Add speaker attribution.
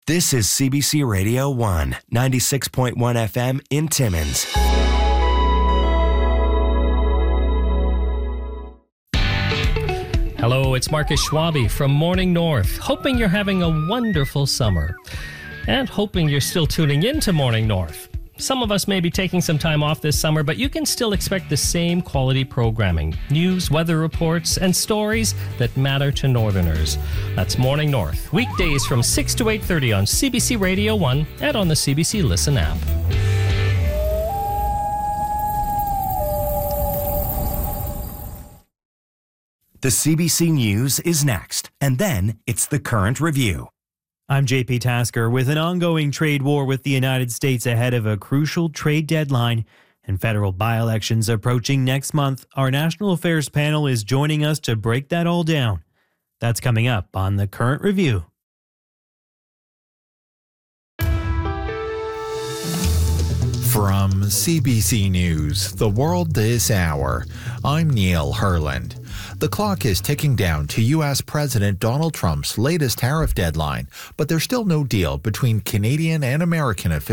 Speaker 1: This is CBC Radio 1, 96.1 FM in Timmins.
Speaker 2: Hello, it's Marcus Schwabe from Morning North, hoping you're having a wonderful summer and hoping you're still tuning in to Morning North. Some of us may be taking some time off this summer, but you can still expect the same quality programming, news, weather reports, and stories that matter to Northerners. That's Morning North, weekdays from 6 to 8:30 on CBC Radio 1 and on the CBC Listen app.
Speaker 1: The CBC News is next, and then it's the Current Review.
Speaker 3: I'm JP Tasker. With an ongoing trade war with the United States ahead of a crucial trade deadline and federal by-elections approaching next month, our National Affairs panel is joining us to break that all down. That's coming up on the Current Review.
Speaker 4: From CBC News, The World This Hour, I'm Neil Herland. The clock is ticking down to U.S. President Donald Trump's latest tariff deadline, but there's still no deal between Canadian and American officials